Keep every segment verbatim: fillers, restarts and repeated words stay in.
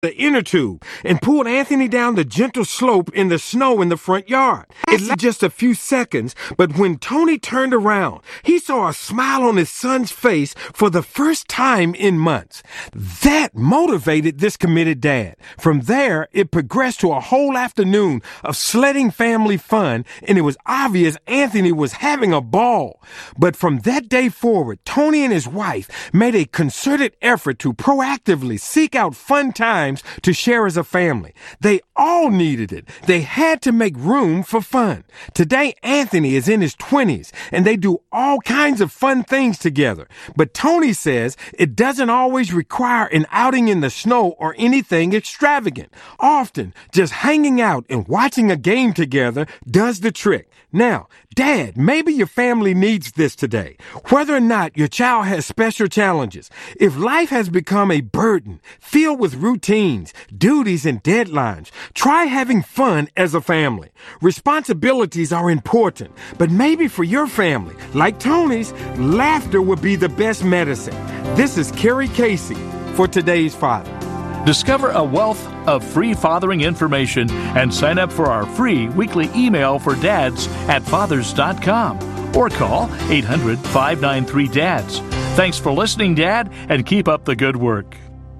the inner tube and pulled Anthony down the gentle slope in the snow in the front yard. It lasted just a few seconds, but when Tony turned around, he saw a smile on his son's face for the first time in months. That motivated this committed dad. From there, it progressed to a whole afternoon of sledding family fun, and it was obvious Anthony was having a ball. But from that day forward, Tony and his wife made a concerted effort to proactively seek out fun times to share as a family. They all needed it. They had to make room for fun. Today, Anthony is in his twenties, and they do all kinds of fun things together. But Tony says it doesn't always require an outing in the snow or anything extravagant. Often, just hanging out and watching a game together does the trick. Now, Dad, maybe your family needs this today. Whether or not your child has special challenges, if life has become a burden filled with routines, duties, and deadlines, try having fun as a family. Responsibilities are important, but maybe for your family, like Tony's, laughter would be the best medicine. This is Kerry Casey for Today's Father. Discover a wealth of free fathering information and sign up for our free weekly email for dads at fathers dot com or call eight hundred, five nine three, D A D S. Thanks for listening, Dad, and keep up the good work.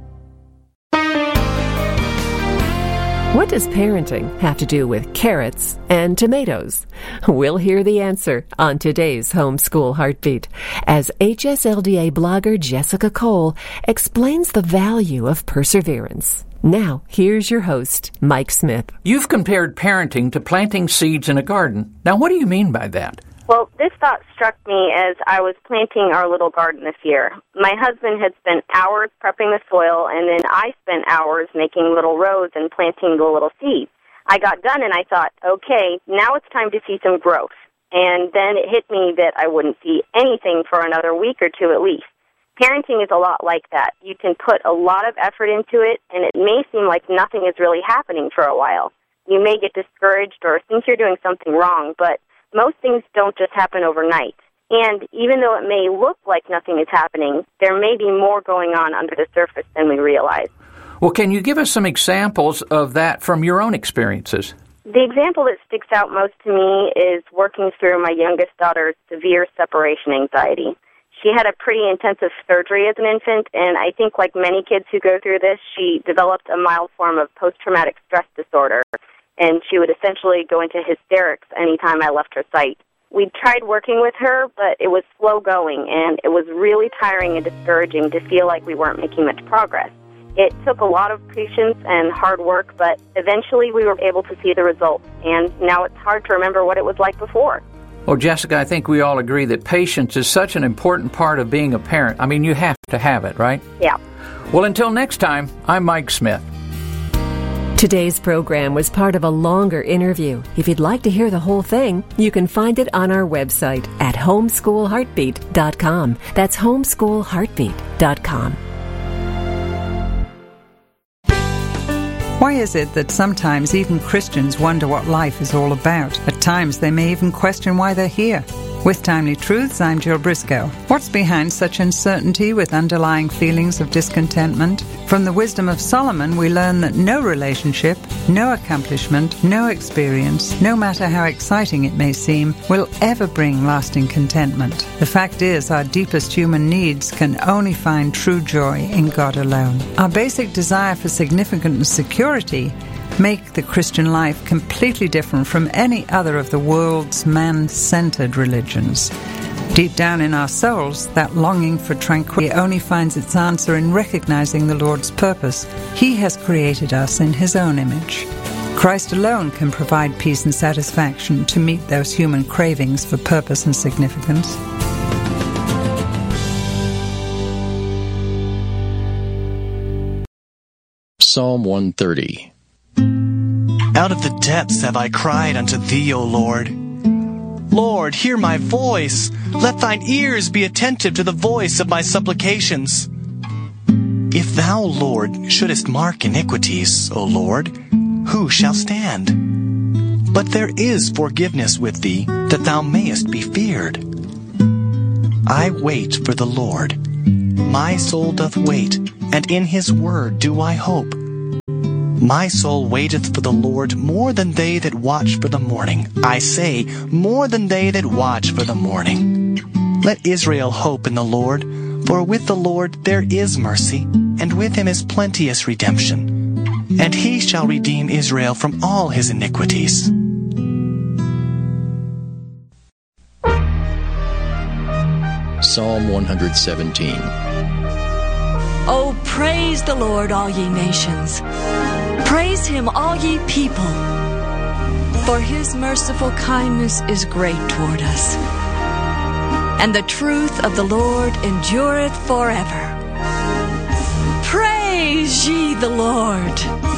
What does parenting have to do with carrots and tomatoes? We'll hear the answer on today's Homeschool Heartbeat as H S L D A blogger Jessica Cole explains the value of perseverance. Now, here's your host, Mike Smith. You've compared parenting to planting seeds in a garden. Now, what do you mean by that? Well, this thought struck me as I was planting our little garden this year. My husband had spent hours prepping the soil, and then I spent hours making little rows and planting the little seeds. I got done, and I thought, okay, now it's time to see some growth. And then it hit me that I wouldn't see anything for another week or two at least. Parenting is a lot like that. You can put a lot of effort into it, and it may seem like nothing is really happening for a while. You may get discouraged or think you're doing something wrong, but most things don't just happen overnight. And even though it may look like nothing is happening, there may be more going on under the surface than we realize. Well, can you give us some examples of that from your own experiences? The example that sticks out most to me is working through my youngest daughter's severe separation anxiety. She had a pretty intensive surgery as an infant, and I think like many kids who go through this, she developed a mild form of post-traumatic stress disorder, and she would essentially go into hysterics anytime I left her sight. We tried working with her, but it was slow going, and it was really tiring and discouraging to feel like we weren't making much progress. It took a lot of patience and hard work, but eventually we were able to see the results, and now it's hard to remember what it was like before. Well, Jessica, I think we all agree that patience is such an important part of being a parent. I mean, you have to have it, right? Yeah. Well, until next time, I'm Mike Smith. Today's program was part of a longer interview. If you'd like to hear the whole thing, you can find it on our website at homeschool heartbeat dot com. That's homeschool heartbeat dot com. Why is it that sometimes even Christians wonder what life is all about? At times they may even question why they're here. With Timely Truths, I'm Jill Briscoe. What's behind such uncertainty with underlying feelings of discontentment? From the wisdom of Solomon, we learn that no relationship, no accomplishment, no experience, no matter how exciting it may seem, will ever bring lasting contentment. The fact is, our deepest human needs can only find true joy in God alone. Our basic desire for significance and security make the Christian life completely different from any other of the world's man-centered religions. Deep down in our souls, that longing for tranquility only finds its answer in recognizing the Lord's purpose. He has created us in His own image. Christ alone can provide peace and satisfaction to meet those human cravings for purpose and significance. Psalm one thirty. Out of the depths have I cried unto Thee, O Lord. Lord, hear my voice. Let Thine ears be attentive to the voice of my supplications. If Thou, Lord, shouldest mark iniquities, O Lord, who shall stand? But there is forgiveness with Thee, that Thou mayest be feared. I wait for the Lord. My soul doth wait, and in His word do I hope. My soul waiteth for the Lord more than they that watch for the morning. I say, more than they that watch for the morning. Let Israel hope in the Lord, for with the Lord there is mercy, and with him is plenteous redemption. And he shall redeem Israel from all his iniquities. Psalm one seventeen. Oh, praise the Lord, all ye nations. Praise him, all ye people. For his merciful kindness is great toward us. And the truth of the Lord endureth forever. Praise ye the Lord.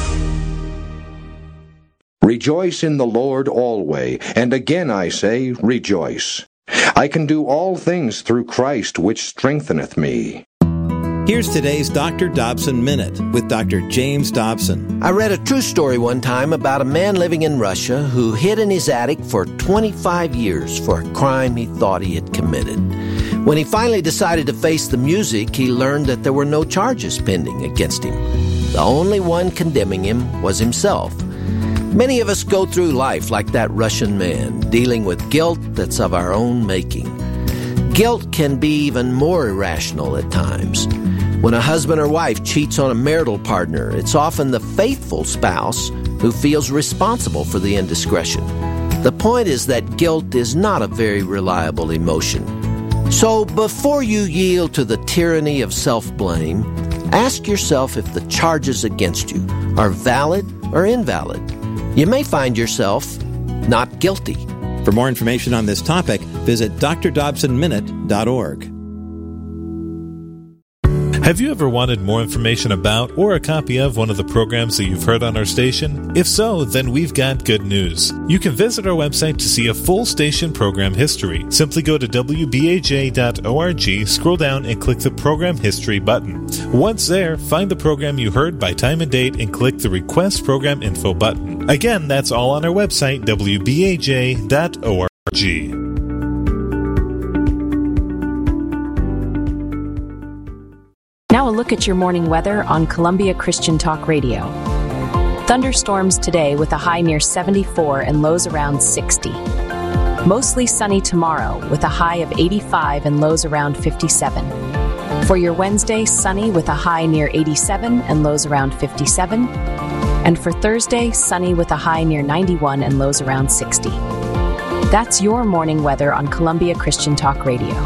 Rejoice in the Lord always, and again I say, rejoice. I can do all things through Christ which strengtheneth me. Here's today's Doctor Dobson Minute with Doctor James Dobson. I read a true story one time about a man living in Russia who hid in his attic for twenty-five years for a crime he thought he had committed. When he finally decided to face the music, he learned that there were no charges pending against him. The only one condemning him was himself. Many of us go through life like that Russian man, dealing with guilt that's of our own making. Guilt can be even more irrational at times. When a husband or wife cheats on a marital partner, it's often the faithful spouse who feels responsible for the indiscretion. The point is that guilt is not a very reliable emotion. So before you yield to the tyranny of self-blame, ask yourself if the charges against you are valid or invalid. You may find yourself not guilty. For more information on this topic, visit d r dobson minute dot org. Have you ever wanted more information about or a copy of one of the programs that you've heard on our station? If so, then we've got good news. You can visit our website to see a full station program history. Simply go to w b a j dot org, scroll down, and click the Program History button. Once there, find the program you heard by time and date and click the Request Program Info button. Again, that's all on our website, w b a j dot org. Now a look at your morning weather on Columbia Christian Talk Radio. Thunderstorms today with a high near seventy-four and lows around sixty. Mostly sunny tomorrow with a high of eighty-five and lows around fifty-seven. For your Wednesday, sunny with a high near eighty-seven and lows around fifty-seven. And for Thursday, sunny with a high near ninety-one and lows around sixty. That's your morning weather on Columbia Christian Talk Radio.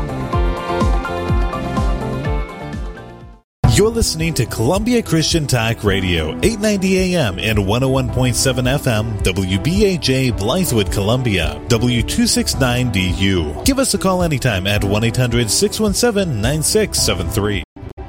You're listening to Columbia Christian Talk Radio, eight ninety A M and one oh one point seven F M, W B A J, Blythewood, Columbia, W two sixty-nine D U. Give us a call anytime at one eight hundred six one seven nine six seven three.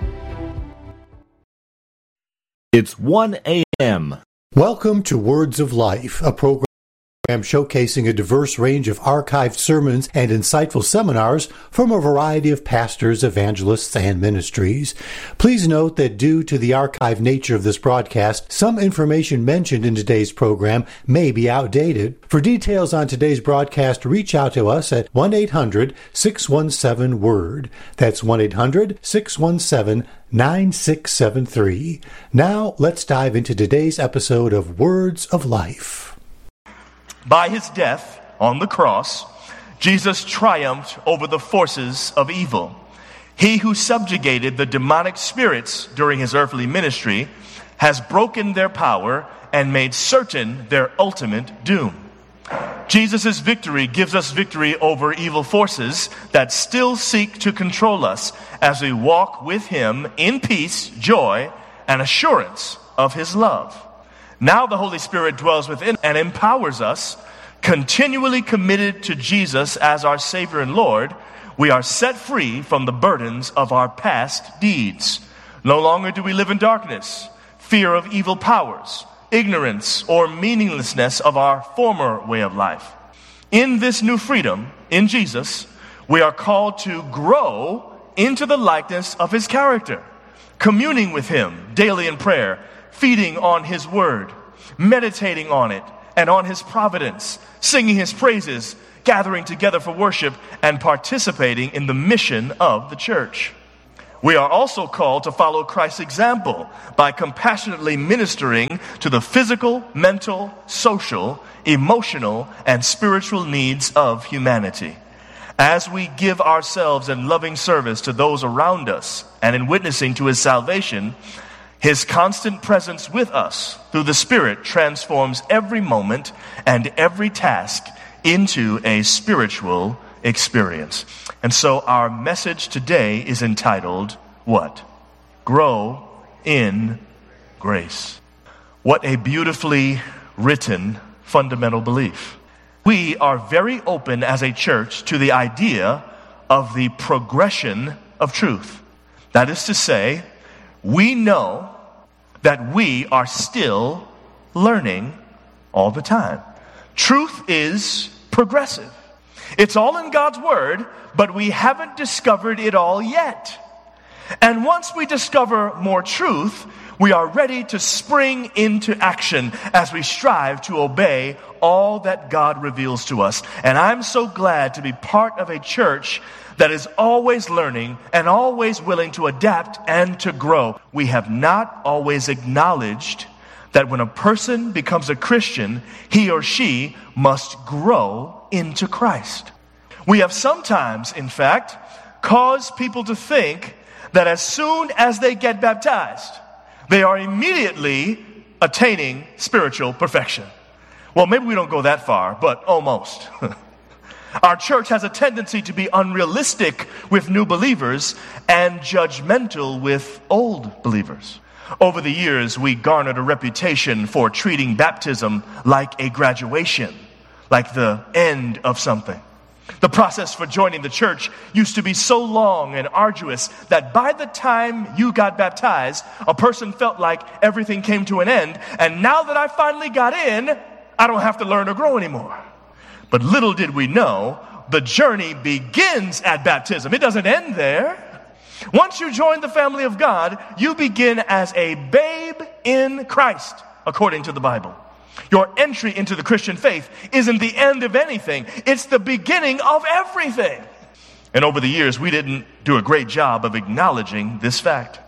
It's one A M Welcome to Words of Life, a program showcasing a diverse range of archived sermons and insightful seminars from a variety of pastors, evangelists, and ministries. Please note that due to the archived nature of this broadcast, some information mentioned in today's program may be outdated. For details on today's broadcast, reach out to us at one eight hundred six one seven word. That's one eight hundred six one seven nine six seven three. Now, let's dive into today's episode of Words of Life. By his death on the cross, Jesus triumphed over the forces of evil. He who subjugated the demonic spirits during his earthly ministry has broken their power and made certain their ultimate doom. Jesus' victory gives us victory over evil forces that still seek to control us as we walk with him in peace, joy, and assurance of his love. Now the Holy Spirit dwells within and empowers us. Continually committed to Jesus as our Savior and Lord, we are set free from the burdens of our past deeds. No longer do we live in darkness, fear of evil powers, ignorance, or meaninglessness of our former way of life. In this new freedom, in Jesus, we are called to grow into the likeness of his character, communing with him daily in prayer, feeding on his word, meditating on it and on his providence, singing his praises, gathering together for worship, and participating in the mission of the church. We are also called to follow Christ's example by compassionately ministering to the physical, mental, social, emotional, and spiritual needs of humanity. As we give ourselves in loving service to those around us and in witnessing to His salvation, His constant presence with us through the Spirit transforms every moment and every task into a spiritual experience. And so our message today is entitled, what? Grow in Grace. What a beautifully written fundamental belief. We are very open as a church to the idea of the progression of truth. That is to say, we know that we are still learning all the time. Truth is progressive. It's all in God's Word, but we haven't discovered it all yet. And once we discover more truth, we are ready to spring into action as we strive to obey all that God reveals to us. And I'm so glad to be part of a church that is always learning and always willing to adapt and to grow. We have not always acknowledged that when a person becomes a Christian, he or she must grow into Christ. We have sometimes, in fact, caused people to think that as soon as they get baptized, they are immediately attaining spiritual perfection. Well, maybe we don't go that far, but almost. Our church has a tendency to be unrealistic with new believers and judgmental with old believers. Over the years, we garnered a reputation for treating baptism like a graduation, like the end of something. The process for joining the church used to be so long and arduous that by the time you got baptized, a person felt like everything came to an end. And now that I finally got in, I don't have to learn or grow anymore. But little did we know, the journey begins at baptism. It doesn't end there. Once you join the family of God, you begin as a babe in Christ, according to the Bible. Your entry into the Christian faith isn't the end of anything. It's the beginning of everything. And over the years, we didn't do a great job of acknowledging this fact.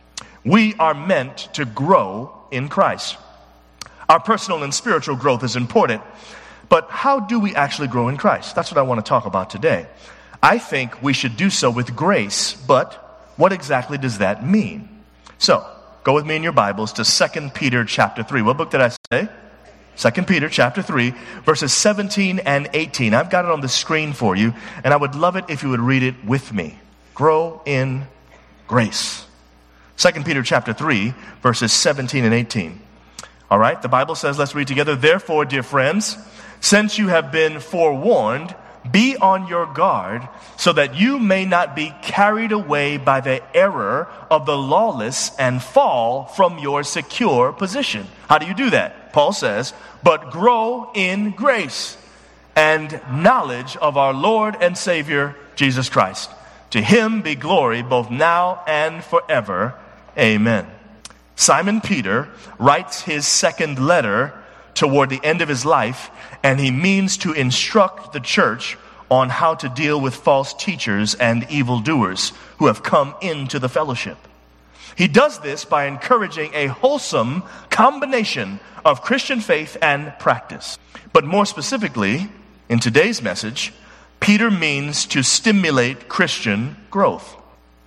We are meant to grow in Christ. Our personal and spiritual growth is important. But how do we actually grow in Christ? That's what I want to talk about today. I think we should do so with grace, but what exactly does that mean? So, go with me in your Bibles to Second Peter chapter three. What book did I say? Second Peter chapter three, verses seventeen and eighteen. I've got it on the screen for you, and I would love it if you would read it with me. Grow in grace. Second Peter chapter three, verses seventeen and eighteen. All right, the Bible says, let's read together. Therefore, dear friends, since you have been forewarned, be on your guard so that you may not be carried away by the error of the lawless and fall from your secure position. How do you do that? Paul says, but grow in grace and knowledge of our Lord and Savior, Jesus Christ. To Him be glory both now and forever. Amen. Simon Peter writes his second letter toward the end of his life, and he means to instruct the church on how to deal with false teachers and evildoers who have come into the fellowship. He does this by encouraging a wholesome combination of Christian faith and practice. But more specifically, in today's message, Peter means to stimulate Christian growth.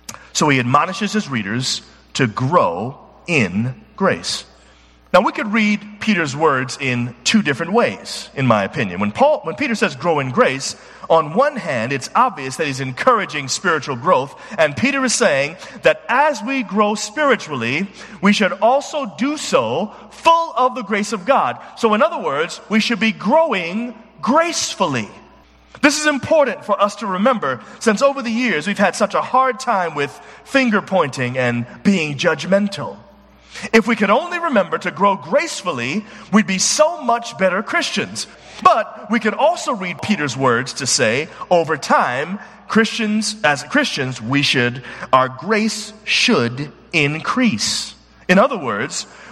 So he admonishes his readers to grow in grace. Now, we could read Peter's words in two different ways, in my opinion. When Paul, when Peter says grow in grace, on one hand, it's obvious that he's encouraging spiritual growth, and Peter is saying that as we grow spiritually, we should also do so full of the grace of God. So in other words, we should be growing gracefully. This is important for us to remember, since over the years we've had such a hard time with finger pointing and being judgmental. If we could only remember to grow gracefully, we'd be so much better Christians. But we could also read Peter's words to say, over time, Christians, as Christians, we should, our grace should increase. In other words,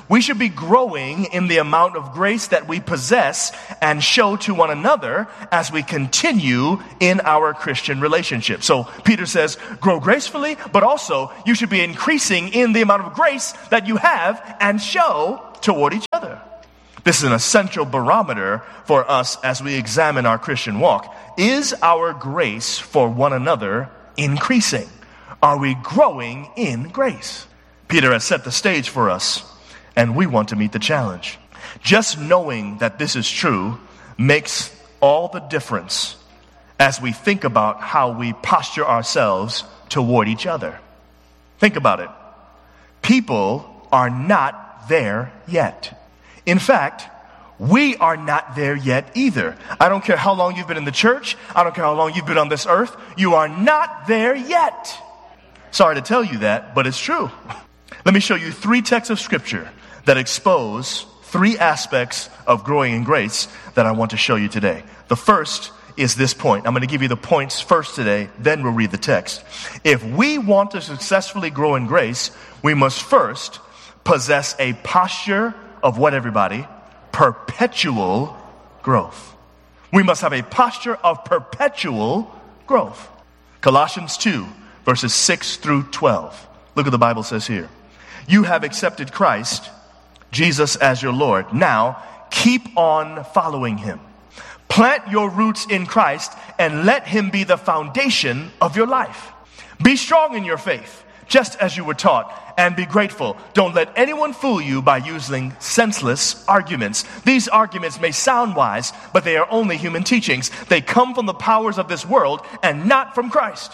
We should be growing in the amount of grace that we possess and show to one another as we continue in our Christian relationship. So Peter says, grow gracefully, but also you should be increasing in the amount of grace that you have and show toward each other. This is an essential barometer for us as we examine our Christian walk. Is our grace for one another increasing? Are we growing in grace? Peter has set the stage for us, and we want to meet the challenge. Just knowing that this is true makes all the difference as we think about how we posture ourselves toward each other. Think about it. People are not there yet. In fact, we are not there yet either. I don't care how long you've been in the church. I don't care how long you've been on this earth. You are not there yet. Sorry to tell you that, but it's true. Let me show you three texts of Scripture that expose three aspects of growing in grace that I want to show you today. The first is this point. I'm going to give you the points first today, then we'll read the text. If we want to successfully grow in grace, we must first possess a posture of what, everybody? Perpetual growth. We must have a posture of perpetual growth. Colossians two, verses six through twelve. Look what the Bible says here. You have accepted Christ, Jesus, as your Lord. Now, keep on following him. Plant your roots in Christ and let him be the foundation of your life. Be strong in your faith, just as you were taught, and be grateful. Don't let anyone fool you by using senseless arguments. These arguments may sound wise, but they are only human teachings. They come from the powers of this world and not from Christ.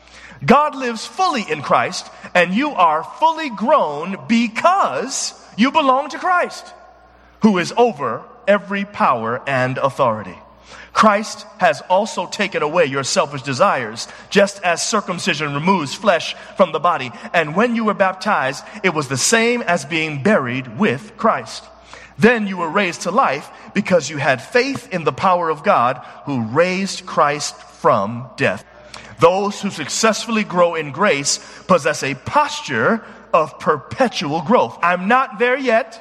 God lives fully in Christ, and you are fully grown because you belong to Christ, who is over every power and authority. Christ has also taken away your selfish desires, just as circumcision removes flesh from the body. And when you were baptized, it was the same as being buried with Christ. Then you were raised to life because you had faith in the power of God who raised Christ from death. Those who successfully grow in grace possess a posture of perpetual growth. I'm not there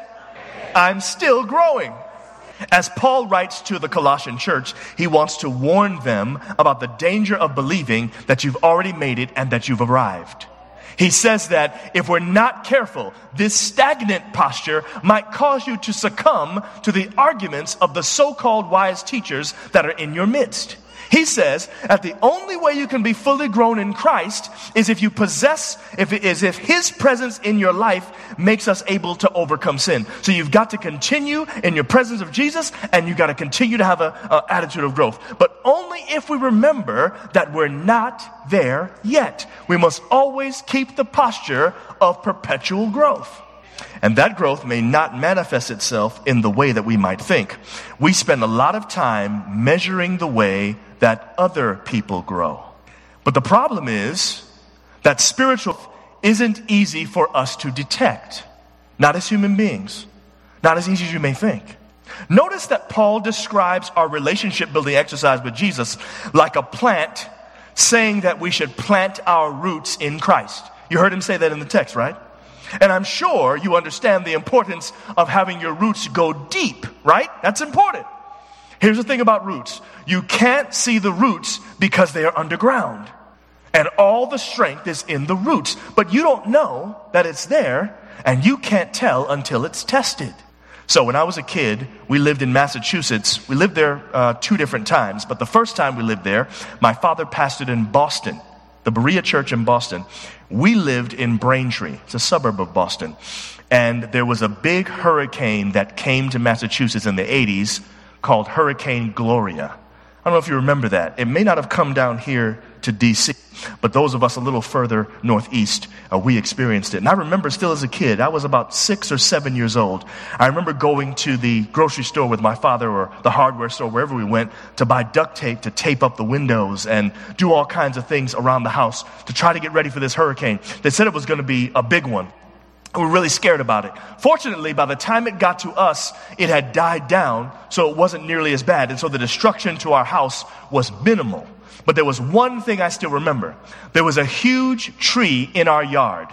yet. I'm still growing. As Paul writes to the Colossian church, he wants to warn them about the danger of believing that you've already made it and that you've arrived. He says that if we're not careful, this stagnant posture might cause you to succumb to the arguments of the so-called wise teachers that are in your midst. He says that the only way you can be fully grown in Christ is if you possess, if it is if his presence in your life makes us able to overcome sin. So you've got to continue in your presence of Jesus, and you've got to continue to have an attitude of growth. But only if we remember that we're not there yet. We must always keep the posture of perpetual growth. And that growth may not manifest itself in the way that we might think. We spend a lot of time measuring the way that other people grow. But the problem is that spiritual growth isn't easy for us to detect. Not as human beings. Not as easy as you may think. Notice that Paul describes our relationship building exercise with Jesus like a plant, saying that we should plant our roots in Christ. You heard him say that in the text, right? And I'm sure you understand the importance of having your roots go deep, right? That's important. Here's the thing about roots. You can't see the roots because they are underground. And all the strength is in the roots. But you don't know that it's there, and you can't tell until it's tested. So when I was a kid, we lived in Massachusetts. We lived there uh, two different times. But the first time we lived there, my father pastored in Boston, the Berea Church in Boston. We lived in Braintree. It's a suburb of Boston. And there was a big hurricane that came to Massachusetts in the eighties called Hurricane Gloria. I don't know if you remember that. It may not have come down here to D C, but those of us a little further northeast, uh, we experienced it. And I remember still as a kid, I was about six or seven years old. I remember going to the grocery store with my father, or the hardware store, wherever we went, to buy duct tape to tape up the windows and do all kinds of things around the house to try to get ready for this hurricane. They said it was going to be a big one. We were really scared about it. Fortunately, by the time it got to us, it had died down, so it wasn't nearly as bad. And so the destruction to our house was minimal. But there was one thing I still remember. There was a huge tree in our yard.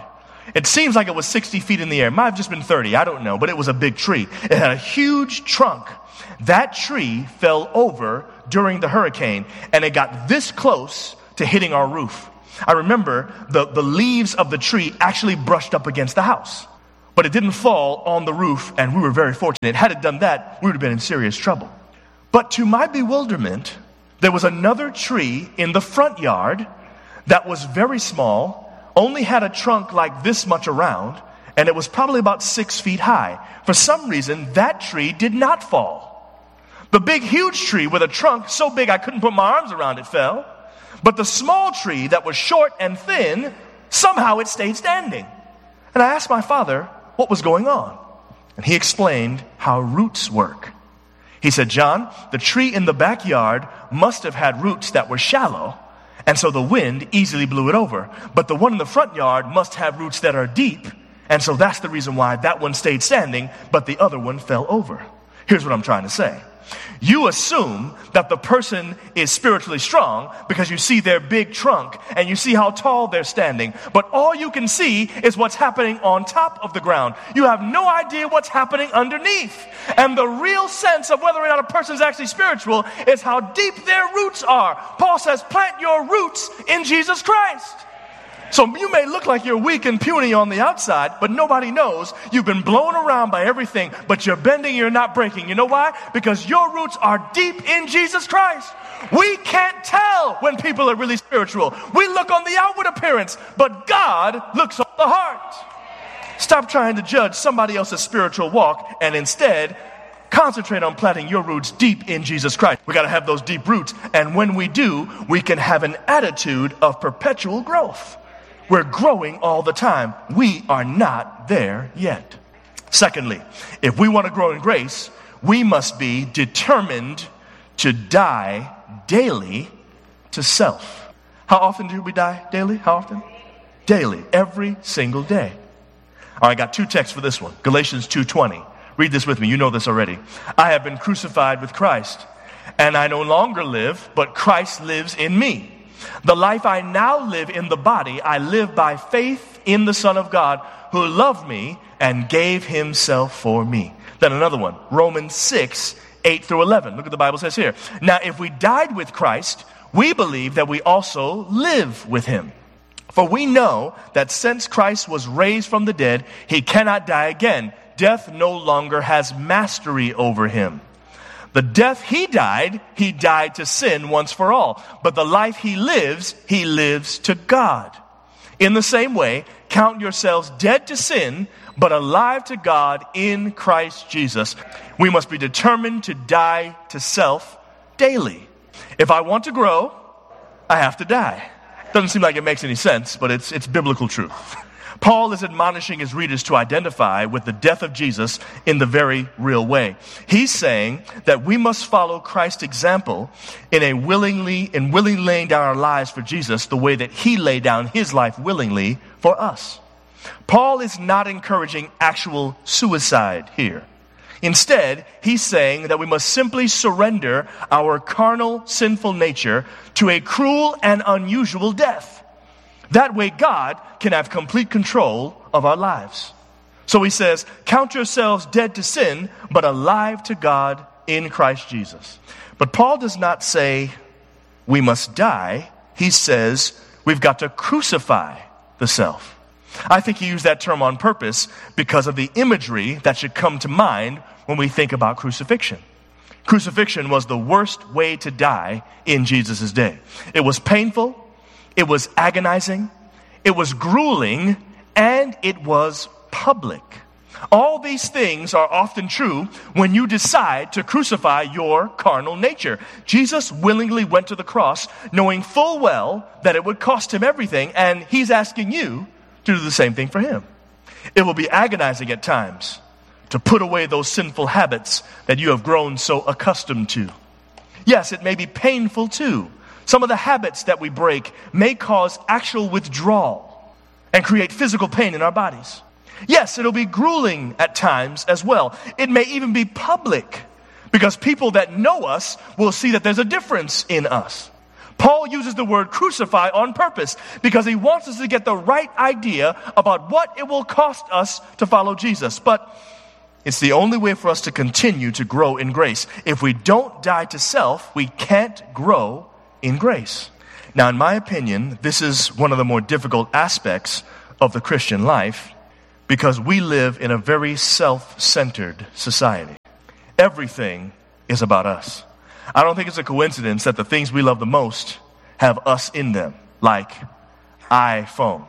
It seems like it was sixty feet in the air. It might have just been thirty, I don't know, but it was a big tree. It had a huge trunk. That tree fell over during the hurricane, and it got this close to hitting our roof. I remember the, the leaves of the tree actually brushed up against the house, but it didn't fall on the roof, and we were very fortunate. Had it done that, we would have been in serious trouble. But to my bewilderment, there was another tree in the front yard that was very small, only had a trunk like this much around, and it was probably about six feet high. For some reason, that tree did not fall. The big, huge tree with a trunk so big I couldn't put my arms around it fell. But the small tree that was short and thin, somehow it stayed standing. And I asked my father what was going on. And he explained how roots work. He said, John, the tree in the backyard must have had roots that were shallow, and so the wind easily blew it over. But the one in the front yard must have roots that are deep, and so that's the reason why that one stayed standing, but the other one fell over. Here's what I'm trying to say. You assume that the person is spiritually strong because you see their big trunk and you see how tall they're standing. But all you can see is what's happening on top of the ground. You have no idea what's happening underneath. And the real sense of whether or not a person is actually spiritual is how deep their roots are. Paul says, plant your roots in Jesus Christ. So you may look like you're weak and puny on the outside, but nobody knows you've been blown around by everything, but you're bending, you're not breaking. You know why? Because your roots are deep in Jesus Christ. We can't tell when people are really spiritual. We look on the outward appearance, but God looks on the heart. Stop trying to judge somebody else's spiritual walk and instead concentrate on planting your roots deep in Jesus Christ. We got to have those deep roots, and when we do, we can have an attitude of perpetual growth. We're growing all the time. We are not there yet. Secondly, if we want to grow in grace, we must be determined to die daily to self. How often do we die daily? How often? Daily. Every single day. All right, I got two texts for this one. Galatians two twenty. Read this with me. You know this already. I have been crucified with Christ, and I no longer live, but Christ lives in me. The life I now live in the body, I live by faith in the Son of God who loved me and gave himself for me. Then another one, Romans six, eight through eleven. Look what the Bible says here. Now, if we died with Christ, we believe that we also live with him. For we know that since Christ was raised from the dead, he cannot die again. Death no longer has mastery over him. The death he died, he died to sin once for all. But the life he lives, he lives to God. In the same way, count yourselves dead to sin, but alive to God in Christ Jesus. We must be determined to die to self daily. If I want to grow, I have to die. Doesn't seem like it makes any sense, but it's, it's biblical truth. Paul is admonishing his readers to identify with the death of Jesus in the very real way. He's saying that we must follow Christ's example in a willingly, in willingly laying down our lives for Jesus the way that he laid down his life willingly for us. Paul is not encouraging actual suicide here. Instead, he's saying that we must simply surrender our carnal, sinful nature to a cruel and unusual death. That way God can have complete control of our lives. So he says, count yourselves dead to sin, but alive to God in Christ Jesus. But Paul does not say we must die. He says we've got to crucify the self. I think he used that term on purpose because of the imagery that should come to mind when we think about crucifixion. Crucifixion was the worst way to die in Jesus' day. It was painful. It was agonizing, it was grueling, and it was public. All these things are often true when you decide to crucify your carnal nature. Jesus willingly went to the cross knowing full well that it would cost him everything, and he's asking you to do the same thing for him. It will be agonizing at times to put away those sinful habits that you have grown so accustomed to. Yes, it may be painful too. Some of the habits that we break may cause actual withdrawal and create physical pain in our bodies. Yes, it'll be grueling at times as well. It may even be public because people that know us will see that there's a difference in us. Paul uses the word crucify on purpose because he wants us to get the right idea about what it will cost us to follow Jesus. But it's the only way for us to continue to grow in grace. If we don't die to self, we can't grow in grace. Now, in my opinion, this is one of the more difficult aspects of the Christian life because we live in a very self-centered society. Everything is about us. I don't think it's a coincidence that the things we love the most have us in them, like iPhone,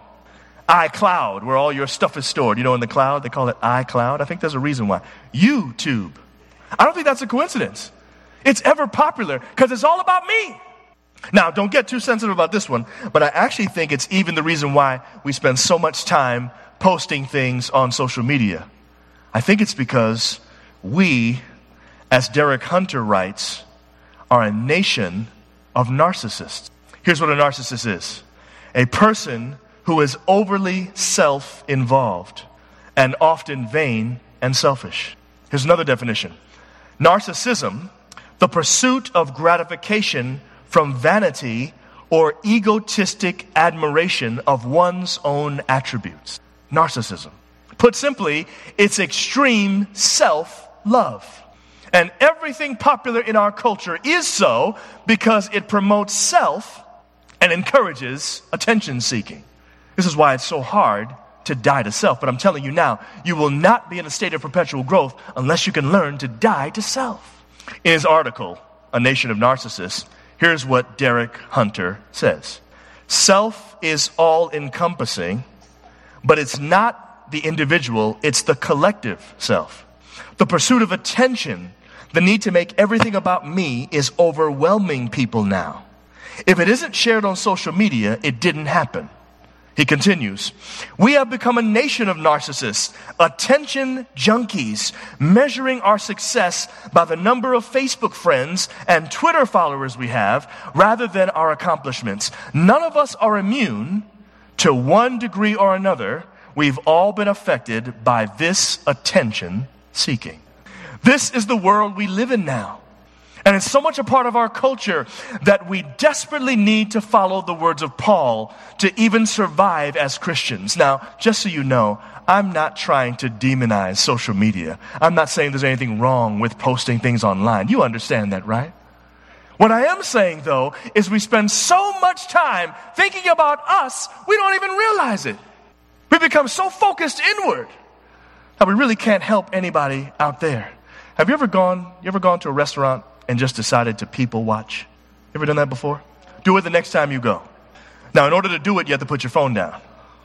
iCloud, where all your stuff is stored. You know, in the cloud, they call it iCloud. I think there's a reason why. YouTube. I don't think that's a coincidence. It's ever popular because it's all about me. Now, don't get too sensitive about this one, but I actually think it's even the reason why we spend so much time posting things on social media. I think it's because we, as Derek Hunter writes, are a nation of narcissists. Here's what a narcissist is. A person who is overly self-involved and often vain and selfish. Here's another definition. Narcissism, the pursuit of gratification from vanity or egotistic admiration of one's own attributes. Narcissism. Put simply, it's extreme self-love. And everything popular in our culture is so because it promotes self and encourages attention seeking. This is why it's so hard to die to self. But I'm telling you now, you will not be in a state of perpetual growth unless you can learn to die to self. In his article, A Nation of Narcissists, here's what Derek Hunter says. Self is all-encompassing, but it's not the individual, it's the collective self. The pursuit of attention, the need to make everything about me, is overwhelming people now. If it isn't shared on social media, it didn't happen. He continues, we have become a nation of narcissists, attention junkies, measuring our success by the number of Facebook friends and Twitter followers we have, rather than our accomplishments. None of us are immune. To one degree or another, we've all been affected by this attention seeking. This is the world we live in now. And it's so much a part of our culture that we desperately need to follow the words of Paul to even survive as Christians. Now, just so you know, I'm not trying to demonize social media. I'm not saying there's anything wrong with posting things online. You understand that, right? What I am saying, though, is we spend so much time thinking about us, we don't even realize it. We become so focused inward that we really can't help anybody out there. Have you ever gone, you ever gone to a restaurant and just decided to people watch? You ever done that before? Do it the next time you go. Now, in order to do it, you have to put your phone down.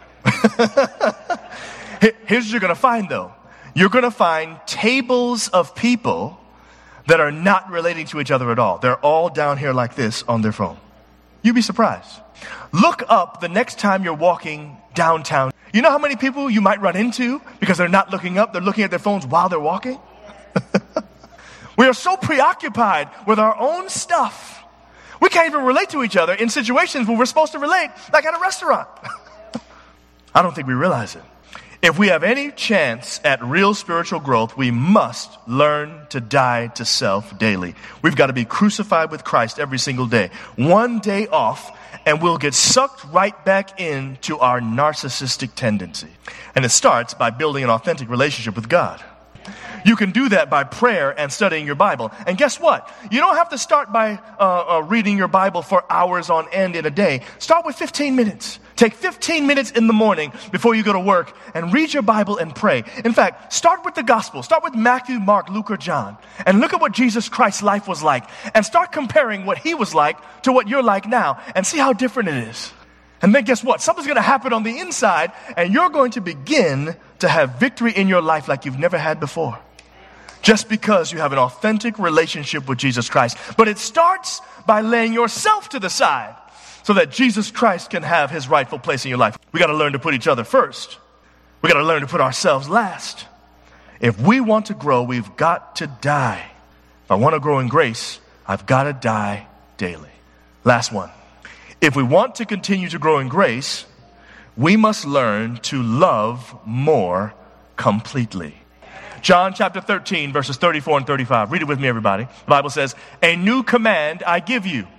Here's what you're going to find, though. You're going to find tables of people that are not relating to each other at all. They're all down here like this on their phone. You'd be surprised. Look up the next time you're walking downtown. You know how many people you might run into because they're not looking up, they're looking at their phones while they're walking? We are so preoccupied with our own stuff. We can't even relate to each other in situations where we're supposed to relate, like at a restaurant. I don't think we realize it. If we have any chance at real spiritual growth, we must learn to die to self daily. We've got to be crucified with Christ every single day. One day off, and we'll get sucked right back into our narcissistic tendency. And it starts by building an authentic relationship with God. You can do that by prayer and studying your Bible. And guess what? You don't have to start by uh, uh, reading your Bible for hours on end in a day. Start with fifteen minutes. Take fifteen minutes in the morning before you go to work and read your Bible and pray. In fact, start with the gospel. Start with Matthew, Mark, Luke, or John. And look at what Jesus Christ's life was like. And start comparing what he was like to what you're like now. And see how different it is. And then guess what? Something's going to happen on the inside. And you're going to begin to have victory in your life like you've never had before. Just because you have an authentic relationship with Jesus Christ. But it starts by laying yourself to the side so that Jesus Christ can have his rightful place in your life. We got to learn to put each other first. We got to learn to put ourselves last. If we want to grow, we've got to die. If I want to grow in grace, I've got to die daily. Last one. If we want to continue to grow in grace, we must learn to love more completely. John chapter thirteen, verses thirty-four and thirty-five. Read it with me, everybody. The Bible says, a new command I give you.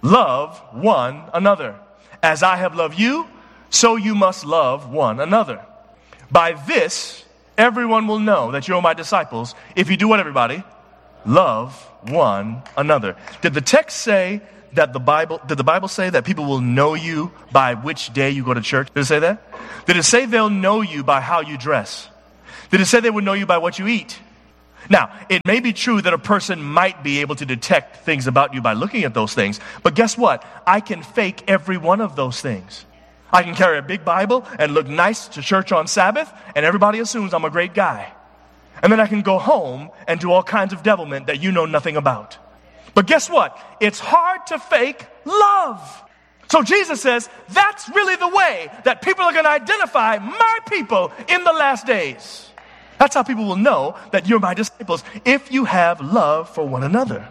love one another. As I have loved you, so you must love one another. By this, everyone will know that you're my disciples if you do what, everybody? Love one another. Did the text say that the Bible, did the Bible say that people will know you by which day you go to church? Did it say that? Did it say they'll know you by how you dress? Did it say they would know you by what you eat? Now, it may be true that a person might be able to detect things about you by looking at those things, but guess what? I can fake every one of those things. I can carry a big Bible and look nice to church on Sabbath, and everybody assumes I'm a great guy. And then I can go home and do all kinds of devilment that you know nothing about. But guess what? It's hard to fake love. So Jesus says that's really the way that people are going to identify my people in the last days. That's how people will know that you're my disciples, if you have love for one another.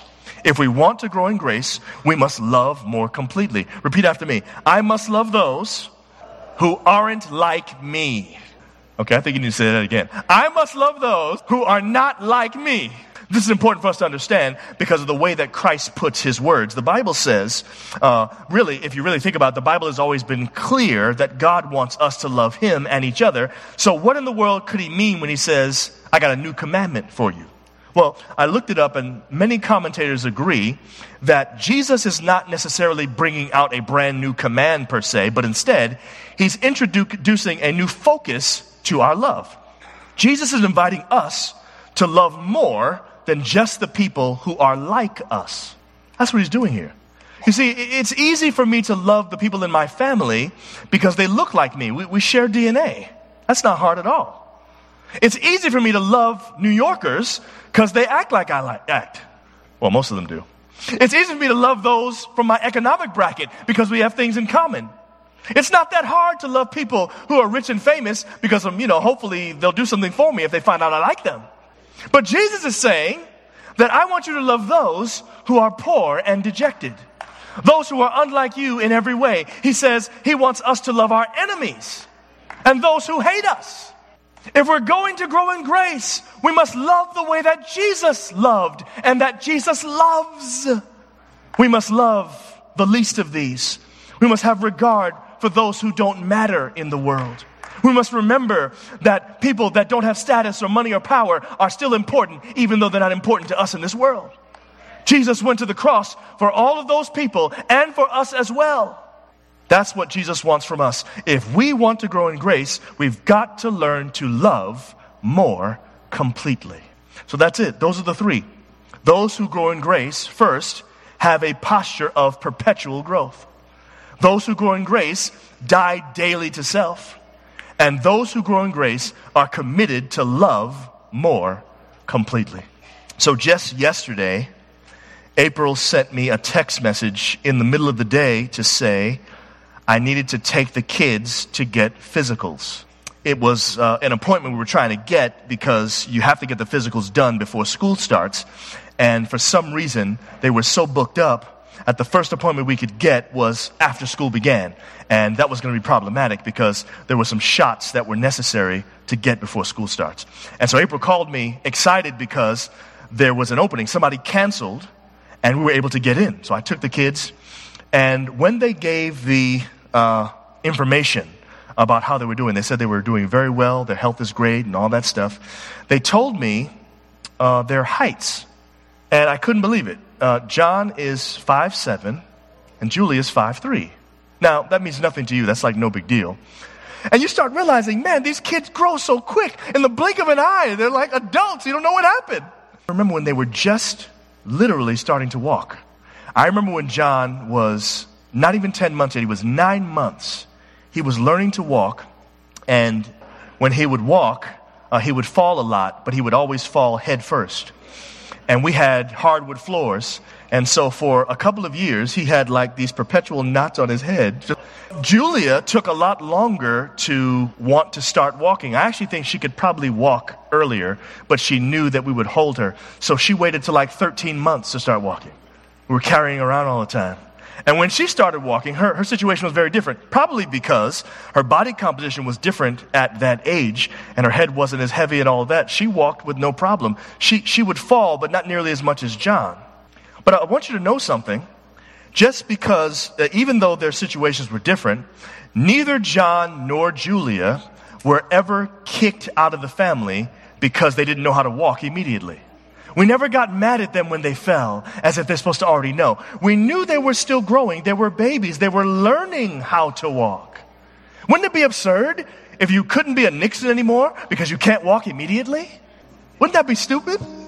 If we want to grow in grace, we must love more completely. Repeat after me. I must love those who aren't like me. Okay, I think you need to say that again. I must love those who are not like me. This is important for us to understand because of the way that Christ puts his words. The Bible says, uh, really, if you really think about it, the Bible has always been clear that God wants us to love him and each other. So what in the world could he mean when he says, I got a new commandment for you? Well, I looked it up, and many commentators agree that Jesus is not necessarily bringing out a brand new command per se, but instead, he's introducing a new focus to our love. Jesus is inviting us to love more than just the people who are like us. That's what he's doing here. You see, it's easy for me to love the people in my family because they look like me. We, we share D N A. That's not hard at all. It's easy for me to love New Yorkers because they act like I like, act. Well, most of them do. It's easy for me to love those from my economic bracket because we have things in common. It's not that hard to love people who are rich and famous because, um, you know, hopefully they'll do something for me if they find out I like them. But Jesus is saying that I want you to love those who are poor and dejected. Those who are unlike you in every way. He says he wants us to love our enemies and those who hate us. If we're going to grow in grace, we must love the way that Jesus loved and that Jesus loves. We must love the least of these. We must have regard for those who don't matter in the world. We must remember that people that don't have status or money or power are still important, even though they're not important to us in this world. Jesus went to the cross for all of those people and for us as well. That's what Jesus wants from us. If we want to grow in grace, we've got to learn to love more completely. So that's it. Those are the three. Those who grow in grace, first, have a posture of perpetual growth. Those who grow in grace die daily to self. And those who grow in grace are committed to love more completely. So just yesterday, April sent me a text message in the middle of the day to say I needed to take the kids to get physicals. It was uh, an appointment we were trying to get because you have to get the physicals done before school starts. And for some reason, they were so booked up at the first appointment we could get was after school began. And that was going to be problematic because there were some shots that were necessary to get before school starts. And so April called me excited because there was an opening. Somebody canceled and we were able to get in. So I took the kids, and when they gave the uh, information about how they were doing, they said they were doing very well, their health is great and all that stuff. They told me uh, their heights, and I couldn't believe it. Uh, John is five seven, and Julie is five three. Now, that means nothing to you. That's like no big deal. And you start realizing, man, these kids grow so quick. In the blink of an eye, they're like adults. You don't know what happened. I remember when they were just literally starting to walk. I remember when John was not even ten months yet. He was nine months. He was learning to walk. And when he would walk, uh, he would fall a lot, but he would always fall head first. And we had hardwood floors. And so for a couple of years, he had like these perpetual knots on his head. Julia took a lot longer to want to start walking. I actually think she could probably walk earlier, but she knew that we would hold her. So she waited till like thirteen months to start walking. We were carrying her around all the time. And when she started walking, her, her situation was very different, probably because her body composition was different at that age, and her head wasn't as heavy and all of that. She walked with no problem. She, she would fall, but not nearly as much as John. But I want you to know something. just because, uh, even though their situations were different, neither John nor Julia were ever kicked out of the family because they didn't know how to walk immediately. We never got mad at them when they fell, as if they're supposed to already know. We knew they were still growing. They were babies. They were learning how to walk. Wouldn't it be absurd if you couldn't be a Nixon anymore because you can't walk immediately? Wouldn't that be stupid?